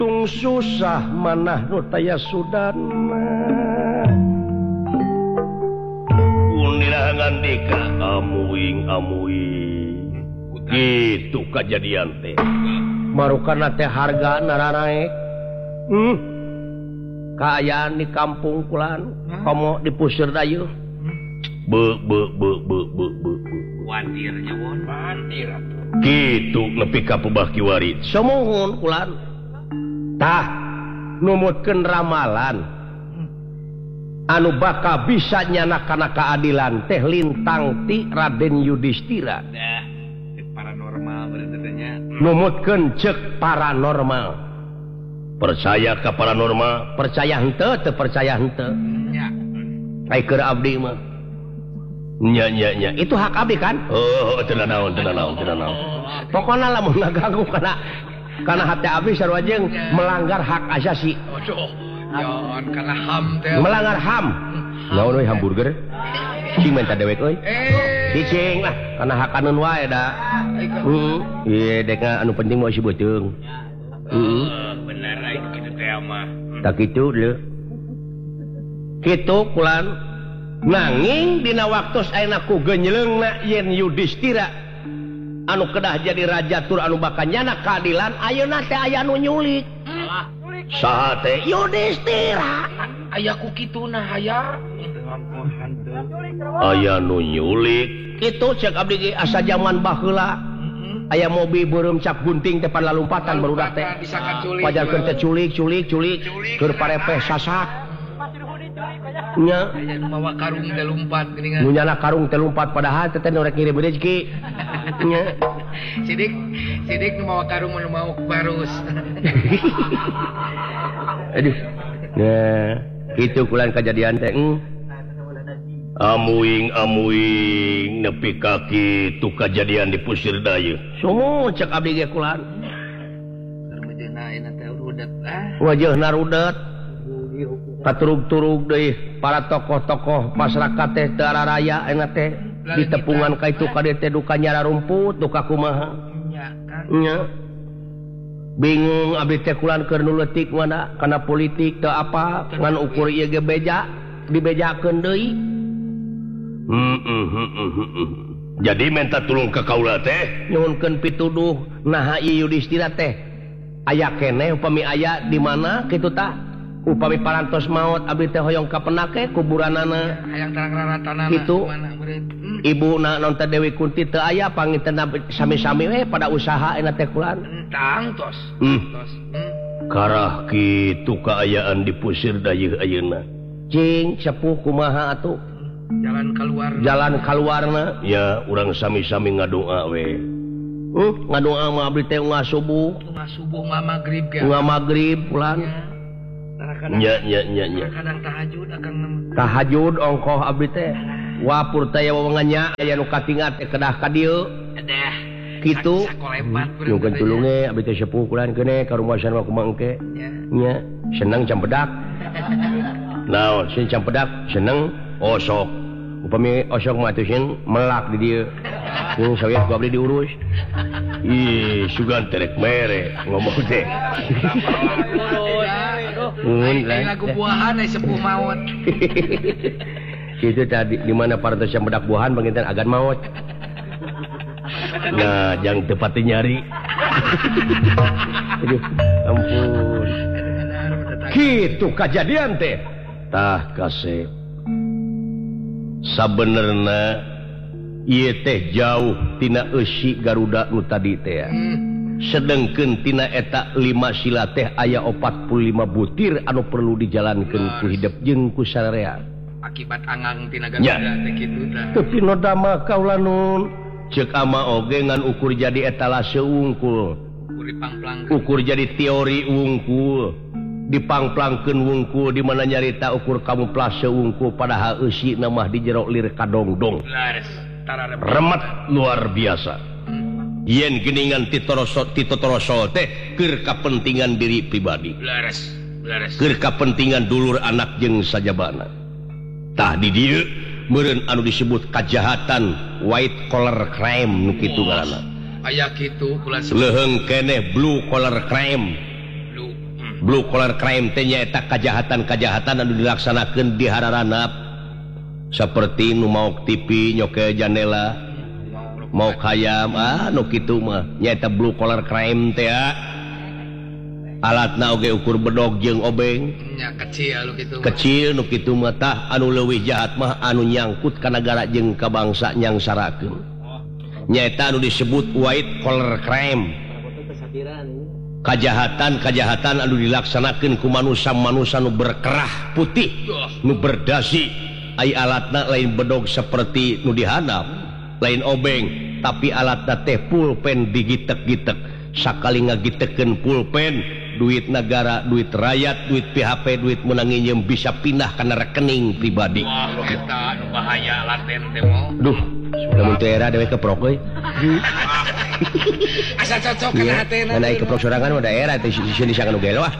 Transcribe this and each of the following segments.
tung susah manah nu taya sudana unirangan deka amuing gitu kejadian teh marukana teh harga naranaek kaayaan di kampung kulan kamu di pusir dayu wantir nyawon wantir gitu nepi ka pebah kiwari samohon kulan tah numutkeun ramalan anu bakal bisa nyana-kana keadilan teh lintang ti Raden Yudhistira paranormal benernya numutkeun ceuk paranormal percaya ke paranormal percaya henteu teu percaya henteu nya ai keur abdi mah nya itu hak abdi kan teu naon pokona lamun ngaganggu kana hati abdi sarua jeung melanggar hak asasi jangan kana ham teh melanggar ham naon we hamburger cing minta dewek euy cicing lah kana hak aneun wae da ieu dek anu penting mah si beuteung bener ai kitu teh mah tak kitu leuh kitu kulan nanging dina waktos ayeuna ku genyleungna yen Yudhistira anu kedah jadi raja tur anu bakal nyana keadilan ayeuna teh aya nu nyulik saha teh Yudhistira aya ku kituna aya aya nu nyulik kitu ceuk abdi ge asa zaman baheula aya mobil beureum cap gunting teh panlalumpatan barudak teh pajarkeun teh culik keur parepeh sasak nya aya nu mawa karung teh lumpat geuningan nu nyana karung teh lumpat padahal teh nu rek ngirim rezeki nya sidik nu mawa karung nu mau barus aduh nah kitu kulan kejadian teh amuing nepi kaki tu kejadian di Pusir Dayu sumo cek abdi ge kulan wajahna rudet katurug-turug deui para tokoh-tokoh masyarakat teh teu araraya ena teh di tepungan ka itu ka dieu teh duka nyara rumput duka kumaha nya bingung abdi teh kulan keur nu leutik mana kana politik teu apa ngan ukur ieu ge beja dibejakeun deui jadi minta tulung ke kaula teh nyuhunkeun pituduh naha ieu Yudhistira teh aya keneh upami aya di mana kitu tah upami parantos maot abdi teh hoyong ka penake kuburanana hayang tarang raratanana kitu ibuna non teh Dewi Kunti teu aya pangintenna sami-sami we pada usaha ena teh kulan tangtos karah kitu kaayaan di Pusir Dayu ayeuna cing sepuh kumaha atuh jalan keluarna ya urang sami-sami ngadoa we ngadoa mah abdi teh ngasubuh magrib pulang nya kadang tahajud ongkoh abdi teh wapur teh wewengannya aya nu katingat teh kedah ka dieu kitu nyukeun tulunge abdi teh sepuh kulan keuneh ka rumasan mah kumaha engke nya seneng campedak naon sing campedak seneng osok upami osok mah teh melak di dieu nu sawiat ku abdi diurus ih sugan terek mere ngomong teh lagu buahan ai sepuh maut itu tadi di mana parantos yang bedak buahan panginten agan maut nah yang tepat nyari aduh ampun kitu kejadian teh tah kasih sabenerna ieu teh jauh tina eusi Garuda nu tadi teh sedengkeun tina eta 5 sila teh aya 45 butir anu perlu dijalankeun ku hidup jeung ku sararea akibat angang tina Garuda teh kitu tah tapi noda mah kaula nun ceuk ama oge ngan ukur jadi etalase wungkul ukur jadi teori wungkul dipangplangkeun wungkul di mana nyarita ukur kamuflase wungkul padahal eusi na mah di jero lir kadongdong remet luar biasa yen geuningan Titotoroso teh keur kapentingan diri pribadi keur kapentingan dulur anak jeung sajabana tah di dieu meureun anu disebut kajahatan white collar crime nu kitu ngaranna aya kitu kula leheung keneh blue collar crime blue collar crime teh nyaeta kajahatan-kajahatan anu dilaksanakeun di hararanap seperti nu maok TV nyoke jandela mau hayam nu kitu mah nyaeta blue collar crime teh alatna oge ukur bedog jeung obeng nya kecil lu kitu kecil nu kitu mah tah anu leuwih jahat mah anu nyangkut ka nagara jeung ka bangsa nyangsarakeun nyaeta anu disebut white collar crime kajahatan-kajahatan anu dilaksanakeun ku manusia-manusia nu berkerah putih nu berdasi ai alatna lain bedog seperti nu dihanap lain obeng tapi alatna teh pulpen digitek-gitek sakali ngagitekeun pulpen duit negara duit rakyat duit PHP duit menangi yang bisa pindah karena rekening pribadi wah eta nu bahaya laten teh mo duh lamun teu era dewe keprok euy asa cocok kana hatena kana keprok sorangan mah daerah teh sieun disangan nu gelo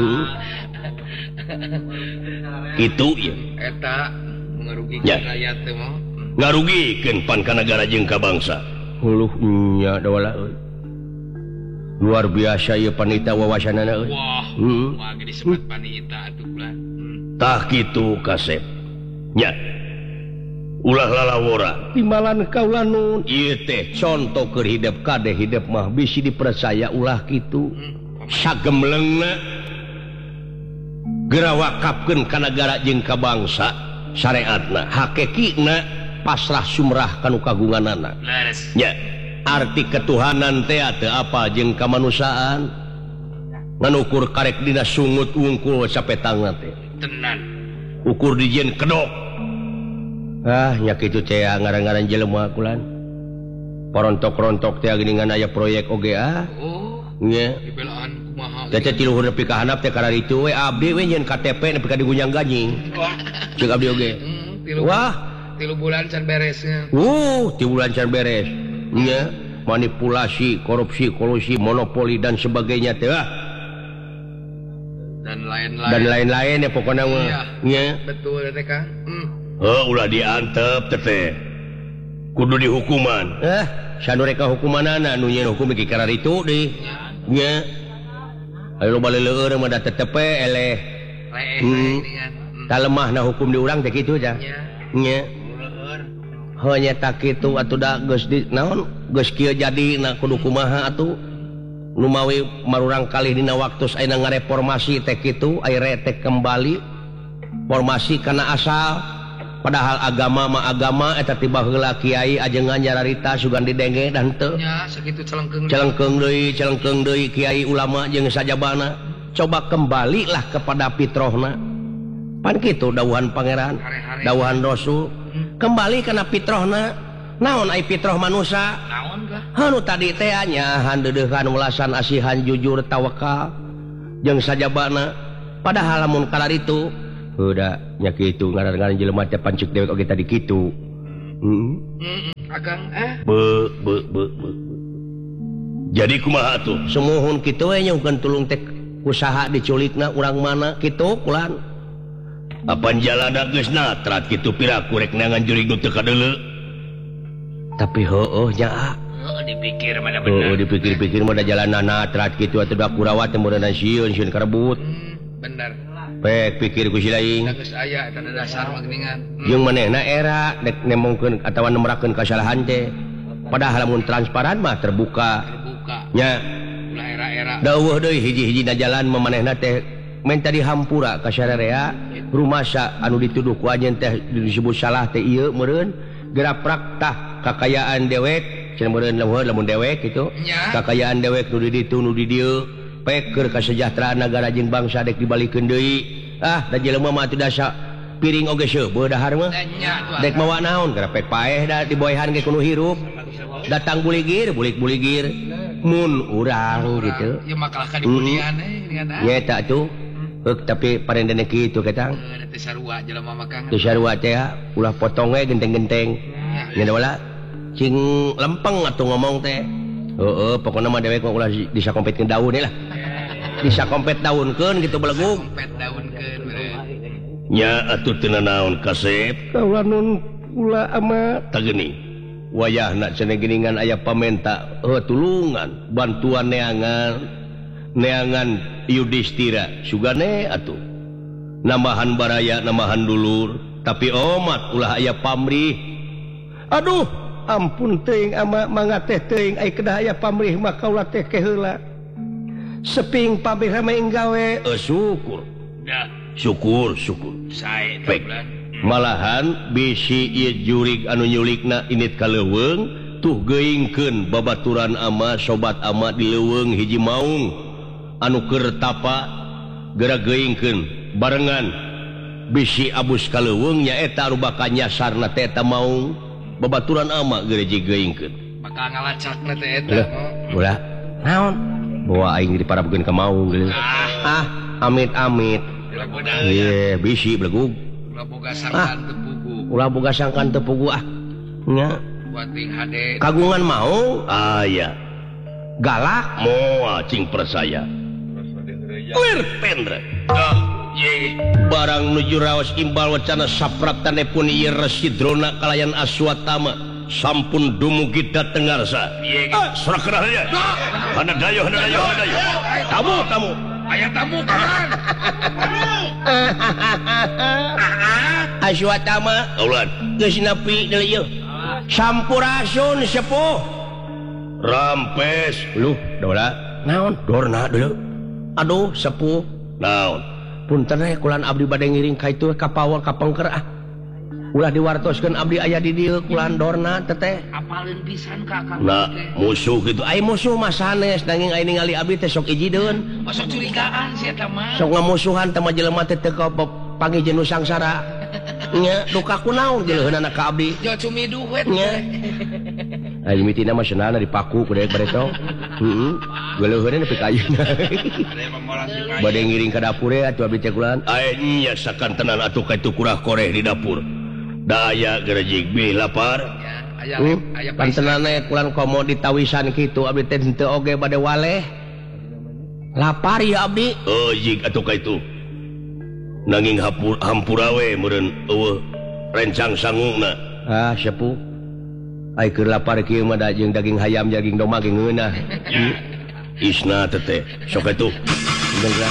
kitu ya eta ngarugikeun rakyat teh mo ngarugikeun pan ka negara jeung ka bangsa huluh nya da wala euy luar biasa ya panita wawasanana euy wah mah ge disebut panita atuh bulan tah kitu Kasep nya ulah lalawora timbalan kaula nun ieu teh contoh keur hidup kade hidup mah bisi dipercaya ulah kitu sagemleungna geura wakafkeun ka nagara jeung ka bangsa syariatna hakikina pasrah sumrah kanu kagunganana nya arti ketuhanan teh teu apa jeung kamanusiaan nganukur karek dina sungut wungkul sapetangna teh tenan ukur dijieun kedok nya kitu teh ngaran-ngaran jelema kulan porontok-rontok teh geuningan aya proyek oge nya dibelaan kumaha teh ti luhur nepi ka handap teh karari itu we abdi we nyeun KTP nepi ka digunyang ganying ceuk abdi oge wah 3 bulan can beresnya 3 bulan can beres nya manipulasi korupsi kolusi monopoli dan sebagainya teh dan lain-lain ya pokoknya nya betul teh Kang ulah diantep teh kudu dihukuman sanu reka hukumanana nu nyieun hukum iki karari itu deui nya aya loba leuleur mah da tetep eleh talemahna hukum di urang teh kitu ja nya hanya tak kitu atuh da geus di naon geus kieu jadi na kudu kumaha atuh nu mawi marurang kalih dina waktu ayeuna ngareformasi teh kitu aya retek kembali formasi kana asal padahal agama mah agama eta tiba heula kiai ajengan nyararita sugan didenge dan teu nya sakitu celengkeung deui kiai ulama jeung sajabana coba kembalilah kepada fitrahna pan kitu dawuhan pangeran dawuhan rasul kembali kana fitrahna naon ai fitrah manusia naon kah anu tadi teh nya handeudeuhan ulasan asihan jujur tawakal jeung sajabana padahal lamun kalar itu udah nya kitu ngaran-ngaran jelema teh pancuk dewek oge tadi kitu Akang jadi kumaha tuh semuhun kitu we nyongkeun tulung teh usaha diculikna urang mana kitu kulan apan jalana geus natrat kitu piraku rek neangan jurig nu teu kadeuleu tapi heueuh nya dipikir mah bener dipikir-pikir mah da jalana natrat kitu atuh da kurawat teh mureunna sieun karebut bener pek pikir ku si laing geus aya eta dasar mah geuningan jeung manehna era dek nemongkeun atawa nemrakeun kasalahan teh padahal lamun transparan mah terbuka nya ulah era-era dawuh deui hiji-hijina jalan mah manehna teh minta dihampura ka sararea rumasa anu dituduh ku anjeun teh disebut salah teh ieu meureun gerak tah kakayaan dewek cenah meureun lamun dewek kitu kakayaan dewek nu di ditu nu di dieu peker kesejahteraan negara jeung bangsa dek dibalikeun deui da jelema mah teu dasa piring oge seueuh dahar mah dek mawa naon gara pek paeh da diboehan ge kudu hirup datang buligir bulik-buligir mun urang gitu ieu makalah ka dibudian nya eta tuh tapi parendene kitu ketang teu sarua jelema mah Kang teu sarua teh ulah potong we genteng-genteng nya da wala cing lempeng atuh ngomong teh pokoknya mah dewek mah ulah disakompetkeun daun lah disakompet daunkeun gitu belegug kompet daunkeun beureun nya atuh teu naon Kasep kaula nun ulah ama tageuning wayahna cenah geuningan aya pamenta tulungan bantuan neangan Yudhistira sugane atuh nambahan baraya namahan dulur tapi omat ulah aya pamrih aduh ampun teuing ama mangga teh teuing ai kedah aya pamrih mah kaula teh keheula seping pamrih rame gawe syukur syukur Sae malahan bisi ieu jurig anu nyulikna init ka leuweung tuh geingkeun babaturan ama sobat ama di leuweung hiji maung anu keur tapa geura geingkeun barengan bisi abus ka leuweung nyaeta anu bakal nyasarna teh eta maung babaturan ama geura geingkeun bakal ngalacakna teh eta ulah naon bawa aing diparabkeun ka maung amit-amit ieu bisi blegug ulah boga sangkan teu pugu nya kagungan mau aya galak moal cing persaya lir pendra barang nuju raos imbal wacana sapratane pun ieu residrona kalayan aswatama sampun dumugi dateng ngarsa surakeun ya hana dayo tamu aya tamu kan aswatama ulan geus nepi deui ieu sampurasun sepuh rampes luh dola naon dorna deuleu aduh sepuh naon punten kulan abdi bade ngiring ka itu ka pawon ka pengker ulah diwartoskeun abdi aya di dieu kulan dorna teteh apalin pisan ka Kang nah musuh gitu ai musuh mah sanes nanging ai ningali abdi teh sok ijideun sok curigaan si eta mah sok ngamusuhan teh mah jelema teh teu panggih nu sangsara nya duka kunaon geuleunana ka abdi jo cumi duit nya ai mitina mah seunana dipaku ku deuk baretong geuleunna nepi ka ayeuna bade ngiring ka dapur atuh abdi teh kulan ai nya sakan tenan atuh ka itu kurah koreh di dapur daya gerejig bih lapar aya pantenane kulan komo ditawisan kitu abdi teh henteu oge bade waleh lapar ya abdi jig atuh ka itu nanging hampura we meureun eueuh rencang sangungna sepuh ai keur lapar kieu mah da jeung daging hayam daging domba ge ngeunah isna teh sok atuh bener